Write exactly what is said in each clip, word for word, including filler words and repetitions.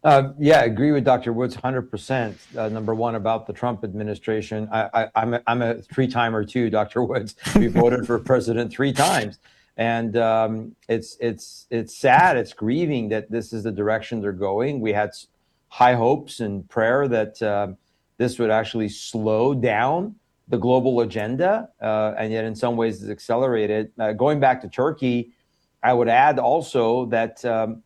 Uh, yeah, I agree with Doctor Woods one hundred percent. Uh, number one, about the Trump administration. I, I, I'm, a, I'm a three-timer too, Doctor Woods. We voted for president three times. And um, it's, it's, it's sad, it's grieving that this is the direction they're going. We had high hopes and prayer that uh, this would actually slow down the global agenda, uh, and yet in some ways it's accelerated. Uh, going back to Turkey, I would add also that um,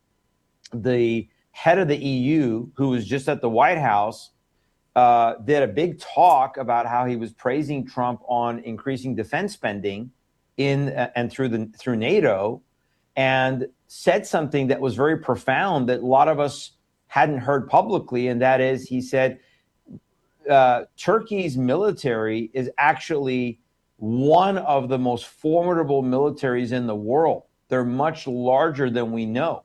the head of the E U, who was just at the White House, uh, did a big talk about how he was praising Trump on increasing defense spending in uh, and through the through NATO, and said something that was very profound that a lot of us hadn't heard publicly, and that is, he said, uh, Turkey's military is actually one of the most formidable militaries in the world. They're much larger than we know.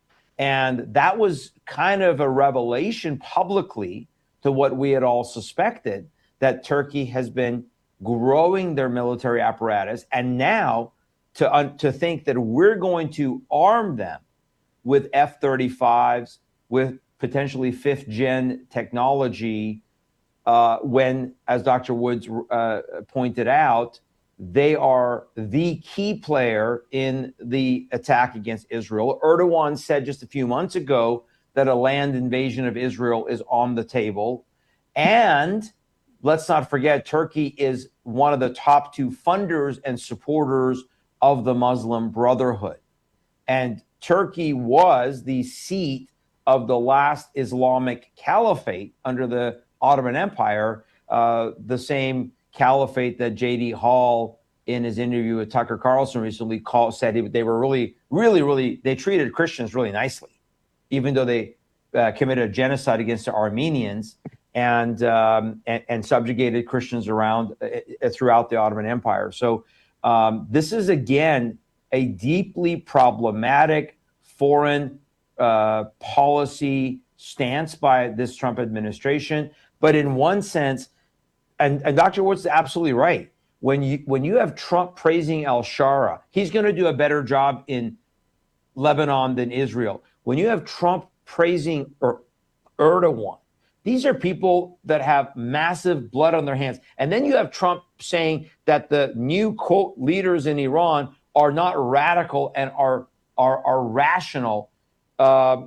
And that was kind of a revelation publicly to what we had all suspected, that Turkey has been growing their military apparatus. And now to, uh, to think that we're going to arm them with F thirty-fives, with potentially fifth gen technology, uh, when, as Doctor Woods uh, pointed out, they are the key player in the attack against Israel. Erdogan said just a few months ago that a land invasion of Israel is on the table. And let's not forget, Turkey is one of the top two funders and supporters of the Muslim Brotherhood. And Turkey was the seat of the last Islamic caliphate under the Ottoman Empire, uh, the same caliphate that J D Hall, in his interview with Tucker Carlson recently, called, said he, they were really, really, really, they treated Christians really nicely, even though they uh, committed a genocide against the Armenians and, um, and and subjugated Christians around uh, throughout the Ottoman Empire. So um, this is, again, a deeply problematic foreign uh, policy stance by this Trump administration. But in one sense, and, and Doctor Woods is absolutely right. When you when you have Trump praising al-Shara, he's going to do a better job in Lebanon than Israel. When you have Trump praising er, Erdogan, these are people that have massive blood on their hands. And then you have Trump saying that the new, quote, leaders in Iran are not radical and are are, are rational. Uh,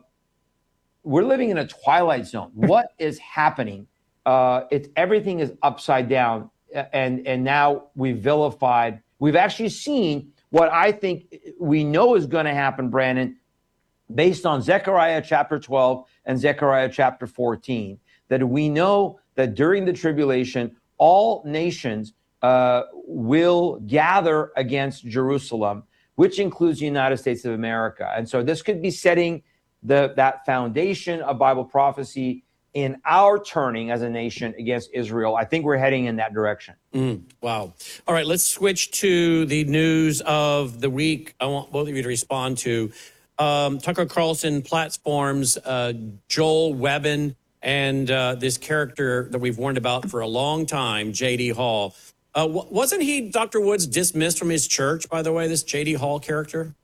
we're living in a twilight zone. What is happening? Uh, it's everything is upside down, and and now we've vilified. We've actually seen what I think we know is going to happen, Brandon, based on Zechariah chapter twelve and Zechariah chapter fourteen, that we know that during the tribulation, all nations uh, will gather against Jerusalem, which includes the United States of America. And so this could be setting the that foundation of Bible prophecy in our turning as a nation against Israel. I think we're heading in that direction. Mm, wow. All right, let's switch to the news of the week. I want both of you to respond to. Um, Tucker Carlson platforms uh, Joel Webbin and uh, this character that we've warned about for a long time, J D Hall. Uh, wasn't he, Doctor Woods, dismissed from his church, by the way, this J D Hall character?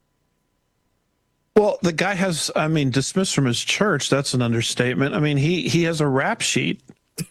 Well, the guy has, I mean, dismissed from his church. That's an understatement. I mean, he he has a rap sheet.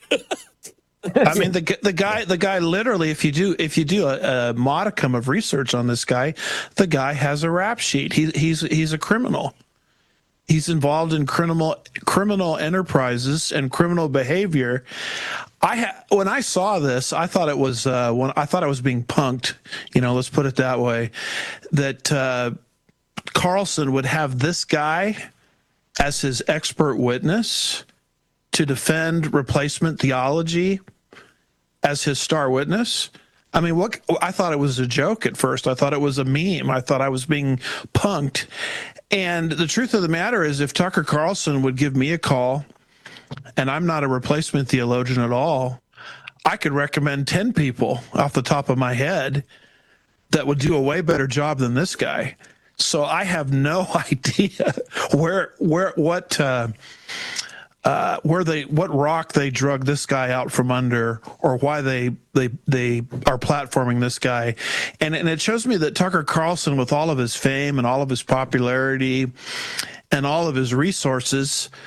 I mean, the the guy the guy literally, if you do if you do a, a modicum of research on this guy, the guy has a rap sheet. He he's he's a criminal. He's involved in criminal criminal enterprises and criminal behavior. I ha- when I saw this, I thought it was uh, when I thought I was being punked. You know, let's put it that way. That. Uh, Carlson would have this guy as his expert witness to defend replacement theology as his star witness. I mean, what I thought it was a joke at first. I thought it was a meme. I thought I was being punked. And the truth of the matter is, if Tucker Carlson would give me a call, and I'm not a replacement theologian at all, I could recommend ten people off the top of my head that would do a way better job than this guy. So I have no idea where, where, what, uh, uh, where they, what rock they drug this guy out from under, or why they, they, they are platforming this guy. And, and it shows me that Tucker Carlson, with all of his fame and all of his popularity and all of his resources,